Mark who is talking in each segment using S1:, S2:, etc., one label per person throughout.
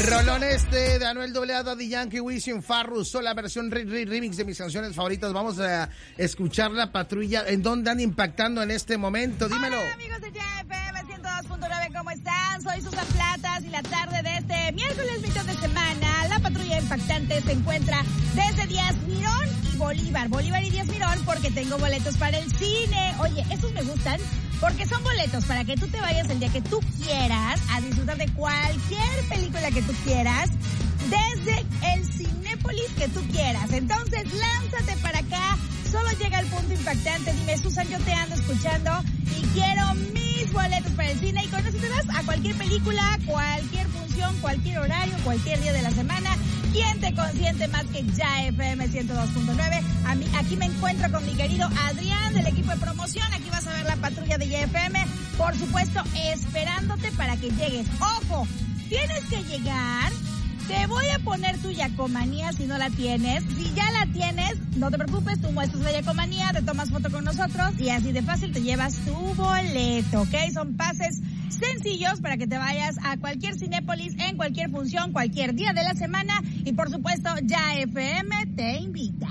S1: Rolón de Anuel AA, Daddy Yankee, Wisin, Farrus, la versión remix de mis canciones favoritas. Vamos a escuchar La Patrulla. ¿En dónde andan impactando en este momento? Dímelo.
S2: Hola, amigos de JFM 102.9, ¿cómo están? Soy Susan Platas y la tarde de este miércoles, mitad de semana, La Patrulla Impactante se encuentra desde Díaz Mirón y Bolívar y Díaz Mirón, porque tengo boletos para el cine. Oye, estos me gustan porque son boletos para que tú te vayas el día que tú quieras a disfrutar de cualquier película que tú quieras, desde el Cinépolis que tú quieras. Entonces, lánzate para acá. Solo llega el punto impactante. Dime, Susan, yo te ando escuchando y quiero mis boletos para el cine. Y con eso te vas a cualquier película, cualquier función, cualquier horario, cualquier día de la semana. ¿Quién te consiente más que JFM 102.9? Aquí me encuentro con mi querido Adrián del equipo de promoción. Aquí vas a ver La Patrulla de JFM. Por supuesto, esperándote para que llegues. ¡Ojo! Tienes que llegar. Te voy a poner tu Yacomanía si no la tienes. Si ya la tienes, no te preocupes, tú muestras la Yacomanía, te tomas foto con nosotros y así de fácil te llevas tu boleto, ¿ok? Son pases sencillos para que te vayas a cualquier Cinépolis, en cualquier función, cualquier día de la semana. Y por supuesto, JFM te invita.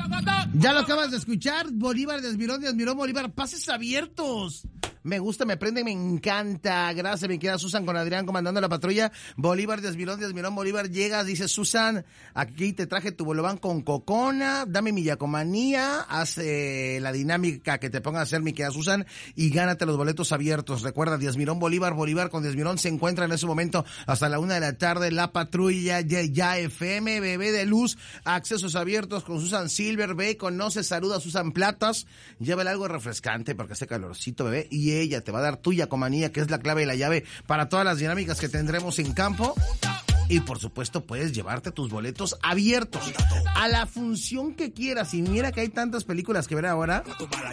S1: Ya lo acabas de escuchar. Bolívar, Díaz Mirón, Bolívar, pases abiertos. Me gusta, me prende, me encanta. Gracias, mi querida Susan, con Adrián comandando La Patrulla. Bolívar, Díaz Mirón, Bolívar, llegas, dice Susan, aquí te traje tu bolobán con cocona, dame mi Yacomanía, haz la dinámica que te ponga a hacer, mi querida Susan, y gánate los boletos abiertos. Recuerda, Díaz Mirón, Bolívar con Díaz Mirón se encuentra en ese momento hasta la 1 de la tarde, La Patrulla, ya FM, bebé de luz, accesos abiertos con Susan Silver, ve, conoce, saluda a Susan Platas, llévale algo refrescante porque hace calorcito, bebé, y ella te va a dar tu Yacomanía, que es la clave y la llave para todas las dinámicas que tendremos en campo. Y por supuesto puedes llevarte tus boletos abiertos a la función que quieras. Y mira que hay tantas películas que ver ahora.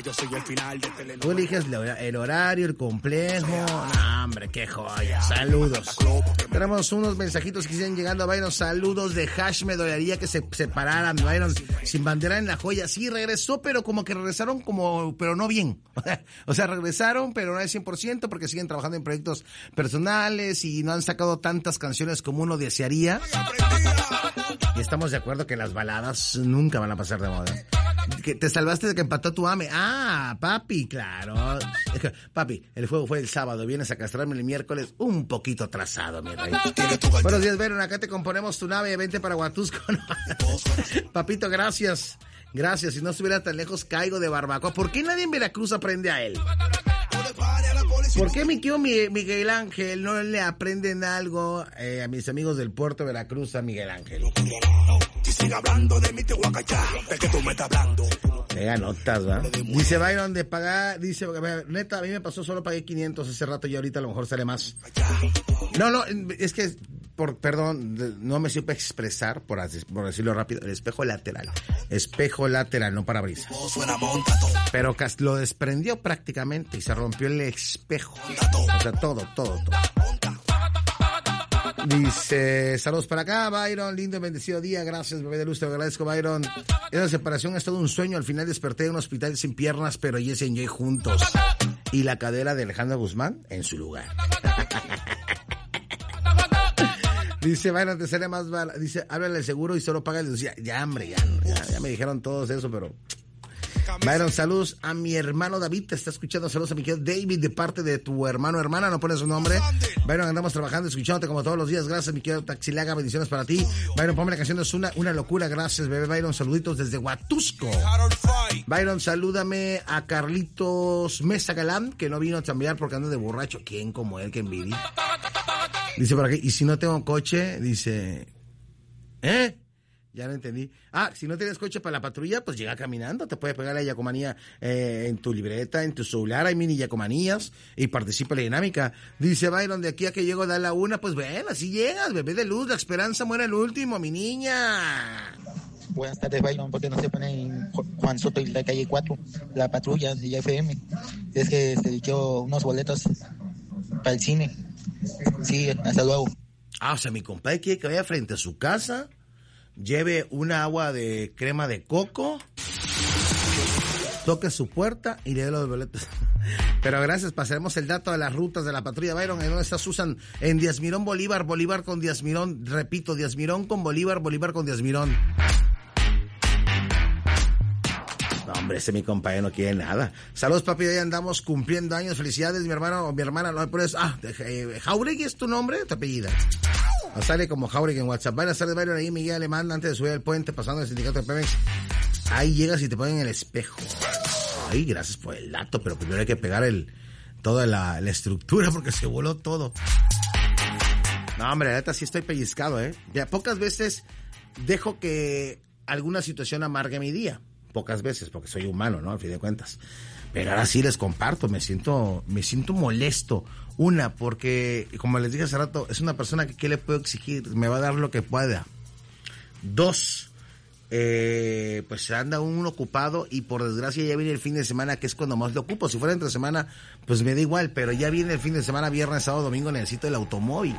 S1: Tú eliges el horario, el complejo. No, hombre, qué joya. Saludos. Tenemos unos mensajitos que siguen llegando a Byron. Saludos de Hash. Me dolería que se separaran. Byron, sin bandera en la joya. Sí, regresó, pero como que regresaron pero no bien. O sea, regresaron, pero no al 100% porque siguen trabajando en proyectos personales y no han sacado tantas canciones como uno desearía. Y estamos de acuerdo que las baladas nunca van a pasar de moda. Que te salvaste de que empató tu AME. Ah, papi, claro. Papi, el juego fue el sábado. Vienes a castrarme el miércoles un poquito atrasado, mi rey. Buenos días, Veron. Acá te componemos tu nave. Vente para Huatusco. Papito, gracias. Gracias. Si no estuviera tan lejos, caigo de barbacoa. ¿Por qué nadie en Veracruz aprende a él? ¿Por qué mi tío Miguel Ángel no le aprenden algo a mis amigos del puerto de Veracruz, a Miguel Ángel? Pega notas, ¿va? Dice Byron de pagar, dice, neta, a mí me pasó, solo pagué 500 hace rato y ahorita a lo mejor sale más. No, es que, perdón, no me supe expresar, por decirlo rápido, el espejo lateral, no parabrisas. Pero lo desprendió prácticamente y se rompió el espejo. O sea, todo. Dice, saludos para acá, Byron, lindo y bendecido día, gracias, bebé de luz, te lo agradezco, Byron. Esa separación es todo un sueño, al final desperté en un hospital sin piernas, pero yes and yo juntos. Y la cadera de Alejandra Guzmán en su lugar. Dice, Byron, te sale más barato. Dice, háblale al seguro y solo paga el... Ya, hombre, ya me dijeron todos eso, pero... Byron, saludos a mi hermano David, te está escuchando, saludos a mi querido David de parte de tu hermana, no pones su nombre. Byron, andamos trabajando, escuchándote como todos los días, gracias mi querido Taxilaga, bendiciones para ti. Byron, ponme la canción, es una locura, gracias bebé Byron, saluditos desde Huatusco. Byron, salúdame a Carlitos Mesa Galán, que no vino a chambear porque anda de borracho. ¿Quién como él, que envidia? Dice por aquí, y si no tengo coche, dice, ya no entendí. Si no tienes coche para La Patrulla, pues llega caminando. Te puedes pegar la Yacomanía en tu libreta, en tu celular. Hay mini Yacomanías y participa en la dinámica. Dice Byron, de aquí a que llego a dar la una, pues ven, así llegas, bebé de luz. La esperanza muere el último, mi niña.
S3: Buenas tardes, Byron. ¿Por qué no se pone en Juan Soto y la calle 4? La Patrulla de JFM. Es que se dio unos boletos para el cine. Sí, hasta luego.
S1: O sea, mi compadre quiere que vaya frente a su casa, lleve una agua de crema de coco, toque su puerta y le dé los boletos. Pero gracias, pasaremos el dato de las rutas de la patrulla Byron. ¿En dónde está Susan? En Díaz Mirón, Bolívar, Bolívar con Díaz Mirón. Repito, Díaz Mirón con Bolívar, Bolívar con Díaz Mirón. No, hombre, ese mi compañero no quiere nada. Saludos, papi, hoy andamos cumpliendo años. Felicidades, mi hermano o mi hermana. No, pero es, Jauregui es tu nombre o tu apellida. No sale como Jauregui en WhatsApp. Buenas tardes, Byron. Ahí Miguel Alemán, antes de subir al puente, pasando el sindicato de Pemex. Ahí llegas y te ponen el espejo. Ay, gracias por el dato, pero primero hay que pegar toda la estructura porque se voló todo. No, hombre, la neta sí estoy pellizcado, Ya pocas veces dejo que alguna situación amargue mi día. Pocas veces, porque soy humano, ¿no? Al fin de cuentas. Pero ahora sí les comparto, me siento molesto. Una, porque, como les dije hace rato, es una persona que ¿qué le puedo exigir? Me va a dar lo que pueda. Dos, pues anda uno ocupado y por desgracia ya viene el fin de semana, que es cuando más lo ocupo. Si fuera entre semana, pues me da igual, pero ya viene el fin de semana, viernes, sábado, domingo, necesito el automóvil.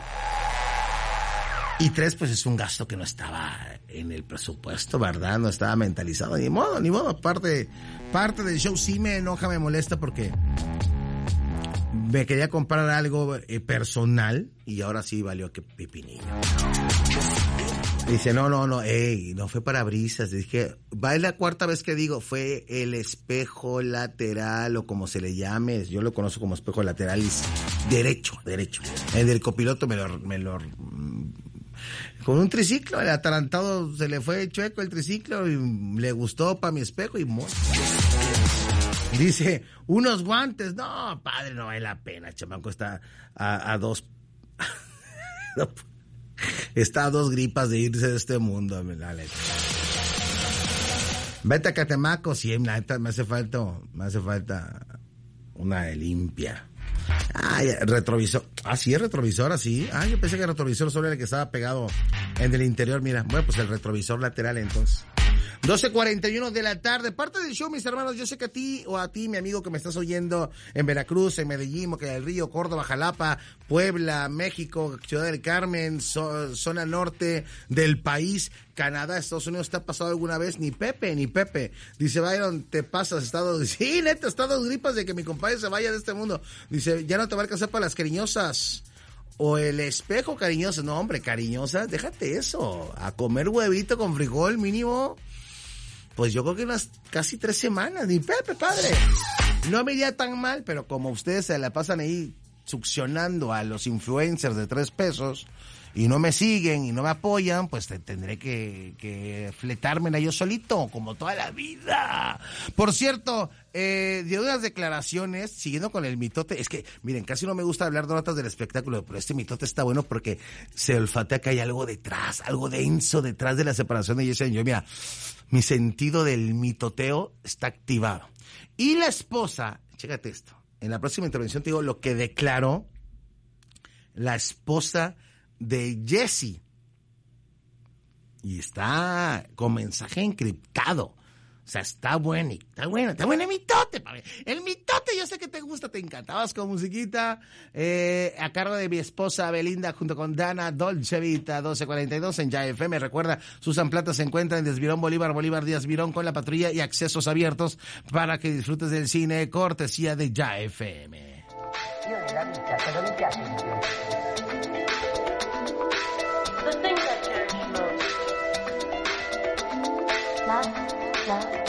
S1: Y tres, pues es un gasto que no estaba en el presupuesto, ¿verdad? No estaba mentalizado, ni modo. Parte del show sí me enoja, me molesta porque me quería comprar algo personal y ahora sí valió que pipinillo. Dice, no, no fue parabrisas. Dije, va la cuarta vez que digo, fue el espejo lateral o como se le llame. Yo lo conozco como espejo lateral y derecho. El del copiloto me lo con un triciclo, el atarantado se le fue chueco el triciclo y le gustó para mi espejo y dice, unos guantes. No, padre, no vale la pena, chamaco, está a dos... Está a 2 gripas de irse de este mundo. Vete a Catemaco, sí, la neta, me hace falta una de limpia. Retrovisor. Sí, es retrovisor, así. Yo pensé que el retrovisor solo era el que estaba pegado en el interior. Mira, bueno, pues el retrovisor lateral entonces. 12:41 de la tarde, parte del show, mis hermanos. Yo sé que a ti, mi amigo que me estás oyendo en Veracruz, en Medellín, Boca del Río, Córdoba, Jalapa, Puebla, México, Ciudad del Carmen, zona norte del país, Canadá, Estados Unidos, ¿te ha pasado alguna vez? Ni Pepe. Dice, Byron, te pasas, sí, neta, está 2 gripas de que mi compadre se vaya de este mundo. Dice, ya no te va a alcanzar para las cariñosas. O el espejo cariñoso. No, hombre, cariñosas, déjate eso. A comer huevito con frijol mínimo. Pues yo creo que unas casi 3 semanas. Ni Pepe, padre. No me iría tan mal, pero como ustedes se la pasan ahí succionando a los influencers de 3 pesos y no me siguen y no me apoyan, pues tendré que fletármela yo solito, como toda la vida. Por cierto, dio unas declaraciones, siguiendo con el mitote. Es que, miren, casi no me gusta hablar de notas del espectáculo, pero este mitote está bueno porque se olfatea que hay algo detrás, algo denso detrás de la separación de Yesenia. Yo, mira, mi sentido del mitoteo está activado. Y la esposa, chécate esto, en la próxima intervención te digo lo que declaró la esposa de Jesse. Y está con mensaje encriptado. O sea, está bueno el mitote, papi. El mitote, yo sé que te gusta, te encantabas con musiquita. A cargo de mi esposa Belinda, junto con Dana Dolce Vita, 12:42 en Ya FM. Recuerda, Susan Plata se encuentra en Desvirón, Bolívar Díaz Mirón, con la patrulla y accesos abiertos para que disfrutes del cine, cortesía de Ya FM.
S4: The thing that cherish most. Love.